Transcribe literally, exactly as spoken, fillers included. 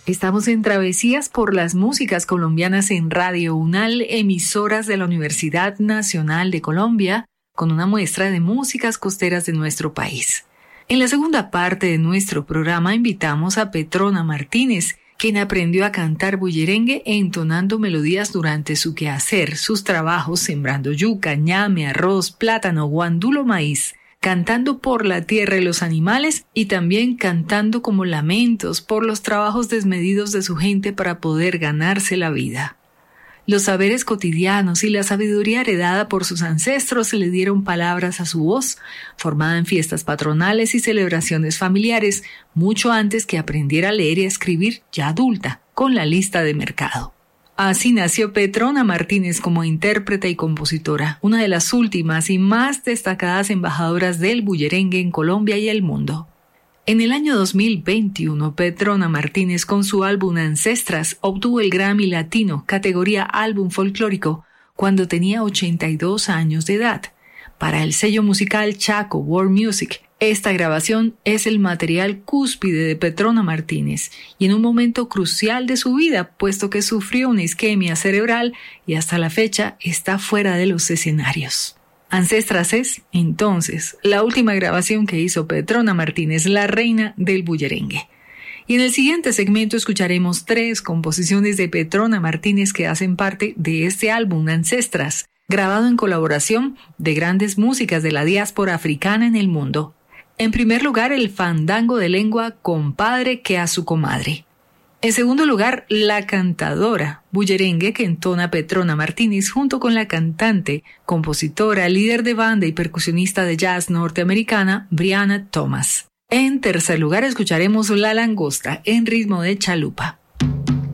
Estamos en Travesías por las Músicas Colombianas en Radio UNAL, emisoras de la Universidad Nacional de Colombia, con una muestra de músicas costeras de nuestro país. En la segunda parte de nuestro programa invitamos a Petrona Martínez, quien aprendió a cantar bullerengue entonando melodías durante su quehacer, sus trabajos sembrando yuca, ñame, arroz, plátano, guandulo, maíz, cantando por la tierra y los animales y también cantando como lamentos por los trabajos desmedidos de su gente para poder ganarse la vida. Los saberes cotidianos y la sabiduría heredada por sus ancestros le dieron palabras a su voz, formada en fiestas patronales y celebraciones familiares, mucho antes que aprendiera a leer y a escribir ya adulta, con la lista de mercado. Así nació Petrona Martínez como intérprete y compositora, una de las últimas y más destacadas embajadoras del bullerengue en Colombia y el mundo. En el año dos mil veintiuno, Petrona Martínez, con su álbum Ancestras, obtuvo el Grammy Latino, categoría álbum folclórico, cuando tenía ochenta y dos años de edad. Para el sello musical Chaco World Music, esta grabación es el material cúspide de Petrona Martínez y en un momento crucial de su vida, puesto que sufrió una isquemia cerebral y hasta la fecha está fuera de los escenarios. Ancestras es, entonces, la última grabación que hizo Petrona Martínez, la reina del bullerengue. Y en el siguiente segmento escucharemos tres composiciones de Petrona Martínez que hacen parte de este álbum Ancestras, grabado en colaboración de grandes músicas de la diáspora africana en el mundo. En primer lugar, el fandango de lengua Compadre que a su comadre. En segundo lugar, La Cantadora, bullerengue que entona Petrona Martínez junto con la cantante, compositora, líder de banda y percusionista de jazz norteamericana Brianna Thomas. En tercer lugar, escucharemos La Langosta en ritmo de chalupa.